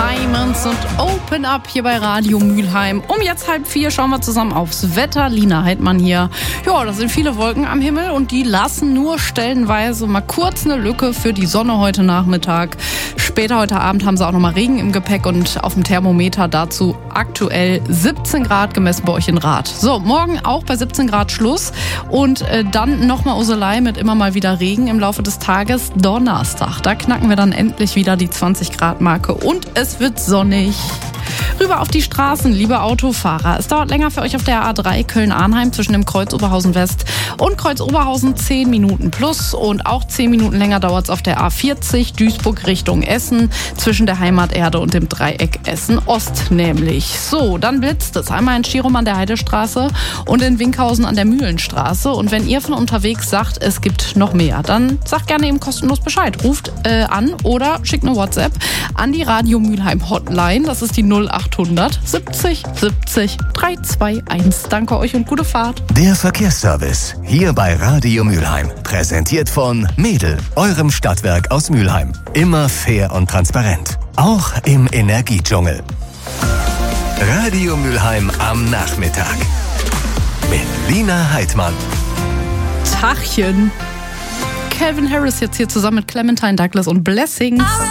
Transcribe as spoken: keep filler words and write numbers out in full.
Diamonds und Open Up hier bei Radio Mülheim. Um jetzt halb vier schauen wir zusammen aufs Wetter. Lina Heidmann hier. Ja, da sind viele Wolken am Himmel und die lassen nur stellenweise mal kurz eine Lücke für die Sonne heute Nachmittag. Später heute Abend haben sie auch nochmal Regen im Gepäck und auf dem Thermometer dazu aktuell siebzehn Grad gemessen bei euch in Rath. So, morgen auch bei siebzehn Grad Schluss und äh, dann nochmal Uselei mit immer mal wieder Regen im Laufe des Tages. Donnerstag, da knacken wir dann endlich wieder die zwanzig Grad Marke und es wird sonnig. Rüber auf die Straßen, liebe Autofahrer. Es dauert länger für euch auf der A drei Köln-Arnheim zwischen dem Kreuz Oberhausen West und Kreuz Oberhausen zehn Minuten plus. Und auch zehn Minuten länger dauert es auf der A vierzig Duisburg Richtung Essen zwischen der Heimaterde und dem Dreieck Essen-Ost nämlich. So, dann blitzt es einmal in Schirum an der Heidestraße und in Winkhausen an der Mühlenstraße. Und wenn ihr von unterwegs sagt, es gibt noch mehr, dann sagt gerne eben kostenlos Bescheid. Ruft äh, an oder schickt eine WhatsApp an die Radio Mülheim Hotline. Das ist die null achthundert siebzig siebzig dreihunderteinundzwanzig. Danke euch und gute Fahrt. Der Verkehrsservice hier bei Radio Mülheim. Präsentiert von Mädel, eurem Stadtwerk aus Mülheim. Immer fair und transparent. Auch im Energiedschungel. Radio Mülheim am Nachmittag. Mit Lina Heidmann. Tachchen. Calvin Harris jetzt hier zusammen mit Clementine Douglas und Blessings.